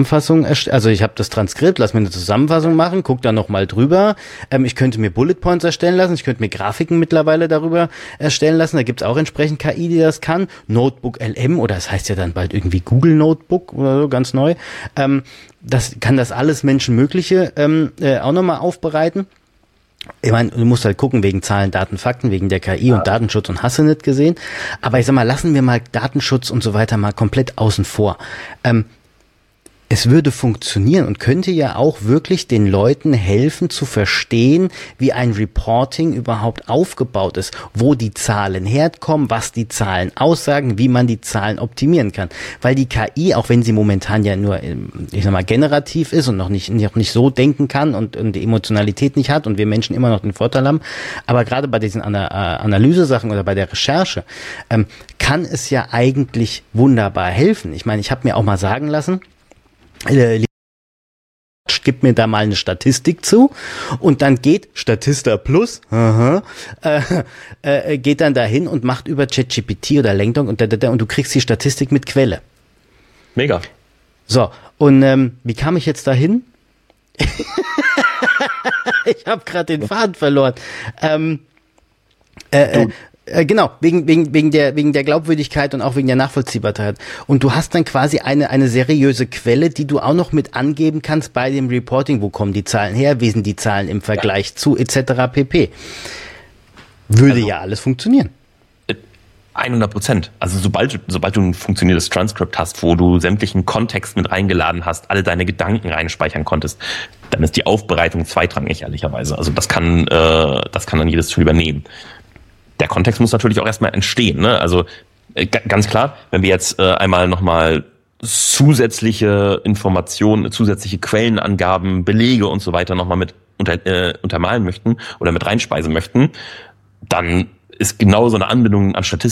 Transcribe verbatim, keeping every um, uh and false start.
Zusammenfassung, also ich habe das Transkript, lass mir eine Zusammenfassung machen, guck da nochmal drüber. Ähm, ich könnte mir Bullet Points erstellen lassen, ich könnte mir Grafiken mittlerweile darüber erstellen lassen. Da gibt's auch entsprechend K I, die das kann. Notebook L M oder das heißt ja dann bald irgendwie Google Notebook oder so, ganz neu. Ähm, das kann das alles Menschenmögliche ähm, äh, auch nochmal aufbereiten. Ich meine, du musst halt gucken wegen Zahlen, Daten, Fakten, wegen der K I und Datenschutz und hast du nicht gesehen. Aber ich sag mal, lassen wir mal Datenschutz und so weiter mal komplett außen vor. Ähm, Es würde funktionieren und könnte ja auch wirklich den Leuten helfen zu verstehen, wie ein Reporting überhaupt aufgebaut ist, wo die Zahlen herkommen, was die Zahlen aussagen, wie man die Zahlen optimieren kann. Weil die K I, auch wenn sie momentan ja nur, ich sag mal, generativ ist und noch nicht, noch nicht so denken kann und, und die Emotionalität nicht hat und wir Menschen immer noch den Vorteil haben, aber gerade bei diesen Ana- Analyse-Sachen oder bei der Recherche, ähm, kann es ja eigentlich wunderbar helfen. Ich meine, ich habe mir auch mal sagen lassen, Äh, gib mir da mal eine Statistik zu und dann geht Statista Plus aha, äh, äh, geht dann dahin und macht über ChatGPT oder Langdong und, da, da, da, und du kriegst die Statistik mit Quelle. Mega. So, und ähm, wie kam ich jetzt dahin? Ich habe gerade den Faden verloren. Ähm, äh, äh, Äh, genau, wegen, wegen, wegen der, wegen der Glaubwürdigkeit und auch wegen der Nachvollziehbarkeit. Und du hast dann quasi eine, eine seriöse Quelle, die du auch noch mit angeben kannst bei dem Reporting. Wo kommen die Zahlen her? Wie sind die Zahlen im Vergleich ja. zu et cetera pp. Würde also, ja alles funktionieren. hundert Prozent. Also sobald, sobald du ein funktionierendes Transkript hast, wo du sämtlichen Kontext mit reingeladen hast, alle deine Gedanken reinspeichern konntest, dann ist die Aufbereitung zweitrangig, ehrlicherweise. Also das kann, äh, das kann dann jedes Tool übernehmen. Der Kontext muss natürlich auch erstmal entstehen. Ne? Also äh, g- ganz klar, wenn wir jetzt äh, einmal nochmal zusätzliche Informationen, zusätzliche Quellenangaben, Belege und so weiter nochmal mit unter, äh, untermalen möchten oder mit reinspeisen möchten, dann ist genau so eine Anbindung an Statistiken